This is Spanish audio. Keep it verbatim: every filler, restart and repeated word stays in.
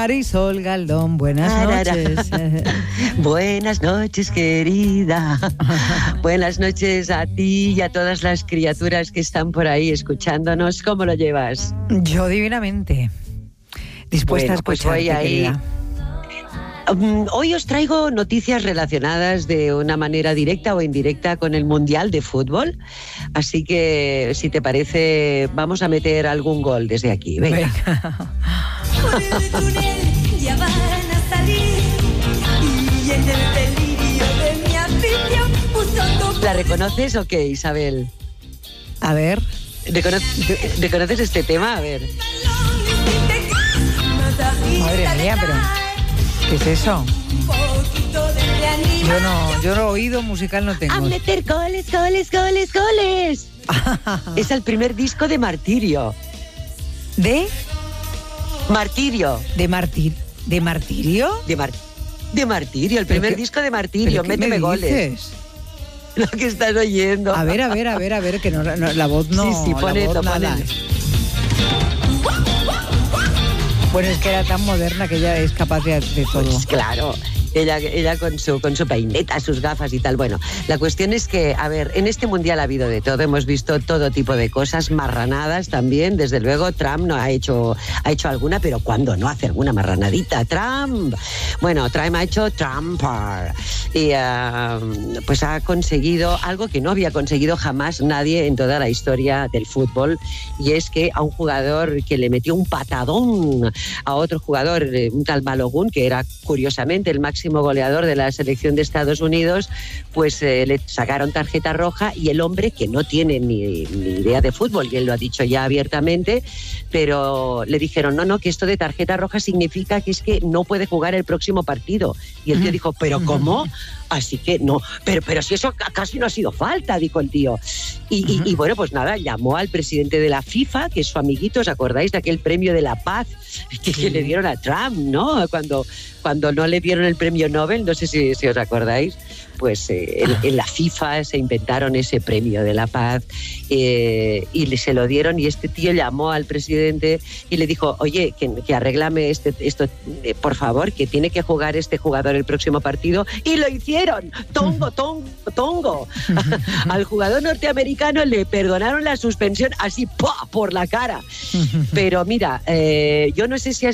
Marisol Galdón, buenas noches. Buenas noches, querida. Buenas noches a ti y a todas las criaturas que están por ahí escuchándonos. ¿Cómo lo llevas? Yo divinamente. Dispuesta bueno, a escucharte, pues voy ahí. querida. Um, hoy os traigo noticias relacionadas de una manera directa o indirecta con el Mundial de Fútbol. Así que, si te parece, vamos a meter algún gol desde aquí. Venga. Venga. Ya van a salir y en el delirio de mi afición puso. ¿La reconoces o qué, Isabel? A ver. ¿Recono- ¿Reconoces este tema? A ver. Madre mía, pero ¿qué es eso? Yo no, yo no oído musical no tengo. A meter goles, goles, goles, goles. Es el primer disco de Martirio. ¿De? Martirio. ¿De martir? ¿De martirio? De, Mar- de Martirio, el primer qué- disco de Martirio. ¿Pero qué Méteme me goles. dices? Lo que estás oyendo. A ver, a ver, a ver, a ver, que no, no, la voz no. Sí, sí, la ponelo, voz nada. ponelo. Bueno, es que era tan moderna que ella es capaz de, de todo. Pues claro, ella, ella con su con su peineta, sus gafas y tal. Bueno, la cuestión es que, a ver, en este mundial ha habido de todo. Hemos visto todo tipo de cosas, marranadas también. Desde luego, Trump no ha hecho ha hecho alguna, pero ¿cuándo no hace alguna marranadita? Trump. Bueno, Trump ha hecho Trumper. Y uh, pues ha conseguido algo que no había conseguido jamás nadie en toda la historia del fútbol. Y es que a un jugador que le metió un patadón a otro jugador, un tal Balogun, que era curiosamente el máximo goleador de la selección de Estados Unidos, pues eh, le sacaron tarjeta roja y el hombre, que no tiene ni, ni idea de fútbol, y él lo ha dicho ya abiertamente, pero le dijeron, no, no, que esto de tarjeta roja significa que es que no puede jugar el próximo partido. Y el tío dijo, ¿pero cómo? Así que no, pero, pero si eso casi no ha sido falta, dijo el tío. Y, y, y bueno, pues nada, llamó al presidente de la FIFA, que es su amiguito, ¿os acordáis de aquel premio de la paz que, que le dieron a Trump, ¿no? Cuando, cuando no le dieron el premio Nobel, no sé si, si os acordáis, pues eh, en, en la FIFA se inventaron ese premio de la paz eh, y le, se lo dieron, y este tío llamó al presidente y le dijo, oye, que, que arréglame este, esto, eh, por favor, que tiene que jugar este jugador el próximo partido, y lo hicieron, tongo, tongo, tongo. Al jugador norteamericano le perdonaron la suspensión así, ¡pua!, por la cara. Pero mira, eh, yo no sé si has